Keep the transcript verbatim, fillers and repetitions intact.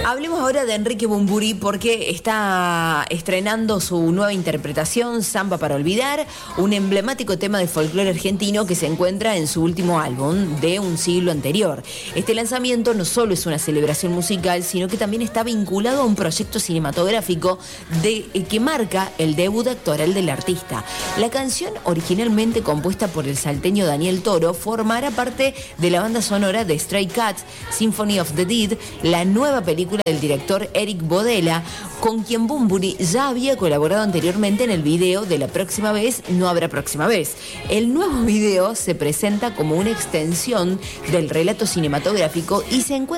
Hablemos ahora de Enrique Bunbury porque está estrenando su nueva interpretación, Samba para Olvidar, un emblemático tema de folclore argentino que se encuentra en su último álbum de un siglo anterior. Este lanzamiento no solo es una celebración musical, sino que también está vinculado a un proyecto cinematográfico de, que marca el debut actoral del artista. La canción, originalmente compuesta por el salteño Daniel Toro, formará parte de la banda sonora de Stray Cats, Symphony of the Dead, la nueva película del director Eric Bodela, con quien Bunbury ya había colaborado anteriormente en el video de La próxima vez no habrá próxima vez. El nuevo video se presenta como una extensión del relato cinematográfico y se encuentra